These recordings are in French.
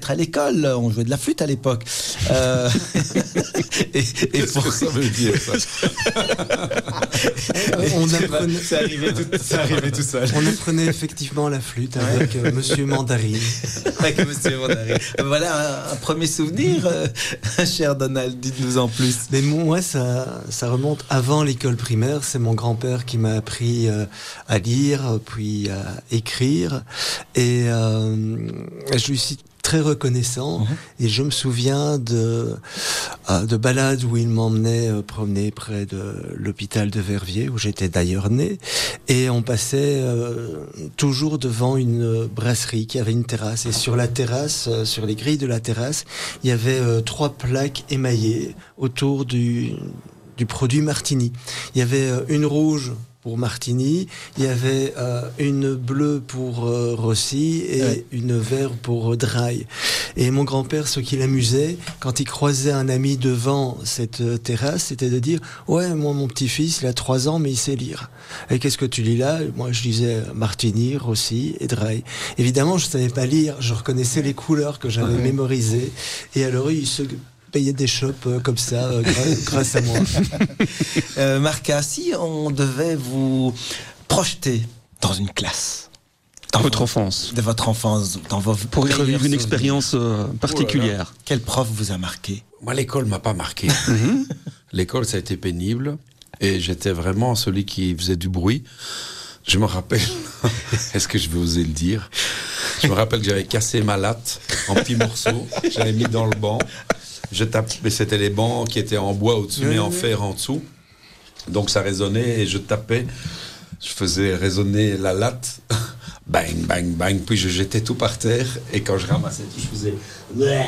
À l'école, on jouait de la flûte à l'époque. Qu'est-ce que ça veut dire, ça? C'est arrivé tout seul. On apprenait effectivement la flûte avec Monsieur Mandarine. Avec Monsieur Mandarine. Voilà un premier souvenir, cher Donald, dites-nous en plus. Mais moi, ça remonte avant l'école primaire. C'est mon grand-père qui m'a appris à lire, puis à écrire. Et je lui suis très reconnaissant. Et je me souviens de balades où il m'emmenait promener près de l'hôpital de Verviers, où j'étais d'ailleurs né. Et on passait toujours devant une brasserie qui avait une terrasse. Et sur la terrasse, sur les grilles de la terrasse, il y avait 3 plaques émaillées autour du produit Martini. Il y avait une rouge pour Martini, il y avait une bleue pour Rossi et une verte pour Dry. Et mon grand-père, ce qui l'amusait, quand il croisait un ami devant cette terrasse, c'était de dire « Ouais, moi, mon petit-fils, il a 3 ans, mais il sait lire. Et qu'est-ce que tu lis là ?» Moi, je lisais Martini, Rossi et Dry. Évidemment, je savais pas lire, je reconnaissais les couleurs que j'avais mémorisées. Et alors, il se payer des chopes comme ça grâce à moi. Marca, si on devait vous projeter dans une classe, dans votre enfance, de votre enfance, pour y revivre une expérience particulière. Quel prof vous a marqué? Moi, l'école m'a pas marqué. L'école, ça a été pénible et j'étais vraiment celui qui faisait du bruit. Je me rappelle, est-ce que je vais oser le dire? Je me rappelle que j'avais cassé ma latte en petits morceaux, j'avais mis dans le banc. Je tape, mais c'était les bancs qui étaient en bois au-dessus, mais en fer en dessous. Donc ça résonnait et je tapais. Je faisais résonner la latte. Bang, bang, bang. Puis je jetais tout par terre. Et quand je ramassais tout, je faisais... Voilà,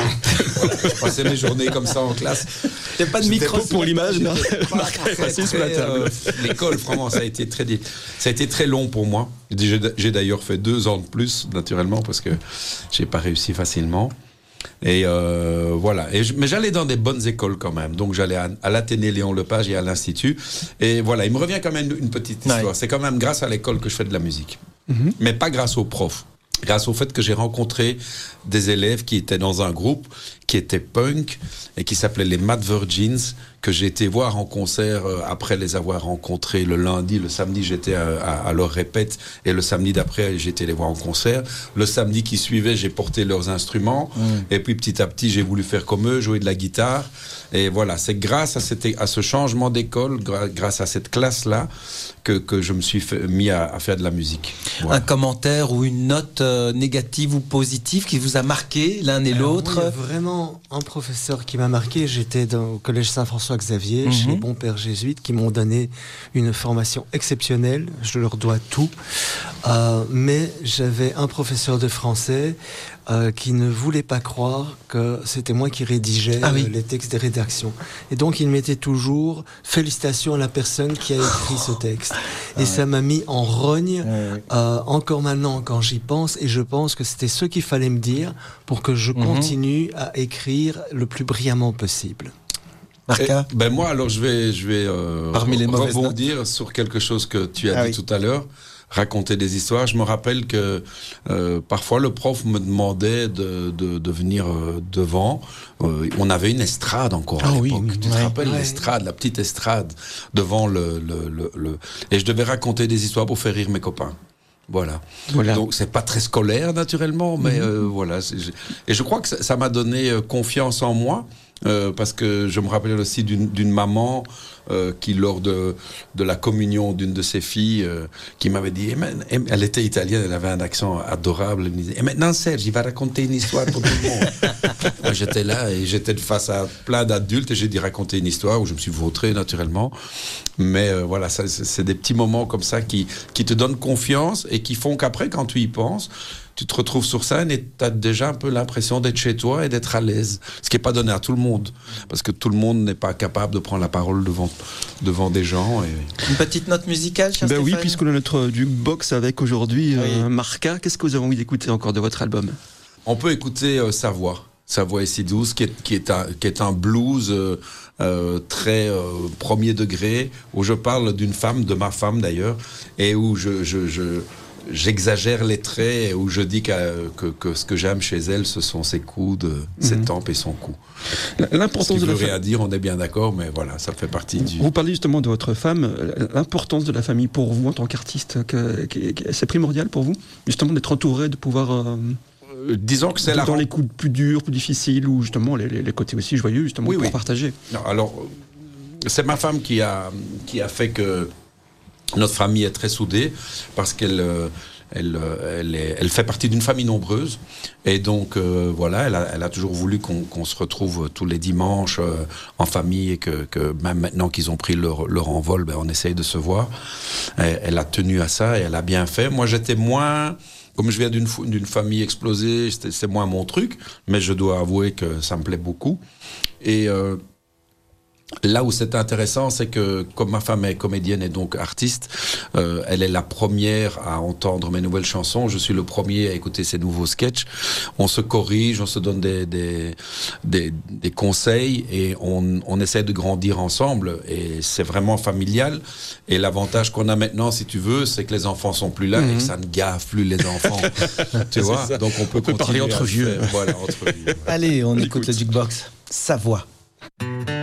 je passais mes journées comme ça en classe. Il n'y a pas de micro pour l'image, non? L'école, vraiment, ça a été très long pour moi. J'ai d'ailleurs fait 2 ans de plus, naturellement, parce que j'ai pas réussi facilement. Et voilà. Mais j'allais dans des bonnes écoles quand même. Donc j'allais à l'Athénée Léon Lepage et à l'Institut. Et voilà, il me revient quand même une petite histoire. Ouais. C'est quand même grâce à l'école que je fais de la musique. Mais pas grâce aux profs. Grâce au fait que j'ai rencontré des élèves qui étaient dans un groupe qui était punk et qui s'appelait les Mad Virgins, que j'ai été voir en concert après les avoir rencontrés le lundi. Le samedi, j'étais à leur répète et le samedi d'après, j'étais les voir en concert. Le samedi qui suivait, j'ai porté leurs instruments et puis petit à petit, j'ai voulu faire comme eux, jouer de la guitare. Et voilà, c'est grâce à ce changement d'école, grâce à cette classe-là, que je me suis mis à faire de la musique. Voilà. Un commentaire ou une note négative ou positive qui vous a marqué l'un et l'autre? Il y a vraiment un professeur qui m'a marqué. J'étais au collège Saint-François-Xavier, chez les bons pères jésuites qui m'ont donné une formation exceptionnelle. Je leur dois tout. Mais j'avais un professeur de français qui ne voulait pas croire que c'était moi qui rédigeais les textes des rédactions. Et donc, il mettait toujours « Félicitations à la personne qui a écrit ce texte ». Et ça m'a mis en rogne, encore maintenant quand j'y pense, et je pense que c'était ce qu'il fallait me dire pour que je continue à écrire le plus brillamment possible. Marca? Moi, alors, je vais rebondir sur quelque chose que tu as dit tout à l'heure. Raconter des histoires. Je me rappelle que parfois le prof me demandait de venir devant. On avait une estrade encore à l'époque. Tu te rappelles l'estrade, la petite estrade devant et je devais raconter des histoires pour faire rire mes copains. Voilà. Donc c'est pas très scolaire naturellement, mais voilà. Et je crois que ça m'a donné confiance en moi. Parce que je me rappelle aussi d'une maman qui, lors de la communion d'une de ses filles, qui m'avait dit, elle était italienne, elle avait un accent adorable, elle me disait, et maintenant Serge, il va raconter une histoire pour tout le monde. Moi, j'étais là et j'étais face à plein d'adultes et j'ai dit raconter une histoire où je me suis vautré naturellement. Mais voilà, c'est des petits moments comme ça qui te donnent confiance et qui font qu'après, quand tu y penses, tu te retrouves sur scène et tu as déjà un peu l'impression d'être chez toi et d'être à l'aise. Ce qui n'est pas donné à tout le monde. Parce que tout le monde n'est pas capable de prendre la parole devant des gens. Une petite note musicale, cher Stéphane? Oui, puisque notre jukebox avec aujourd'hui Marca, qu'est-ce que vous avez envie d'écouter encore de votre album? On peut écouter Sa voix est si douce, qui est un blues très premier degré, où je parle d'une femme, de ma femme d'ailleurs, et où j'exagère les traits, où je dis que ce que j'aime chez elle, ce sont ses coudes, ses tempes et son cou. L'importance de la famille. Rien à dire, on est bien d'accord, mais voilà, ça fait partie du... Vous parlez justement de votre femme, l'importance de la famille pour vous en tant qu'artiste, c'est primordial pour vous, justement d'être entouré, de pouvoir... disons que c'est dans les coups plus durs, plus difficiles, ou justement les côtés aussi joyeux, justement, pour partager. Non, alors, c'est ma femme qui a fait que notre famille est très soudée, parce qu'elle fait partie d'une famille nombreuse, et donc voilà, elle a toujours voulu qu'on se retrouve tous les dimanches en famille, et que même maintenant qu'ils ont pris leur envol, on essaye de se voir. Elle a tenu à ça, et elle a bien fait. Moi, j'étais moins... Comme je viens d'une famille explosée, c'est moins mon truc, mais je dois avouer que ça me plaît beaucoup. Et là où c'est intéressant, c'est que comme ma femme est comédienne et donc artiste, elle est la première à entendre mes nouvelles chansons. Je suis le premier à écouter ses nouveaux sketchs. On se corrige, on se donne des conseils, et on essaie de grandir ensemble. Et c'est vraiment familial. Et l'avantage qu'on a maintenant, si tu veux, c'est que les enfants sont plus là et que ça ne gaffe plus les enfants. Tu vois, donc on peut parler entre vieux. Voilà, entre vieux. Allez, on écoute le jukebox. Sa voix.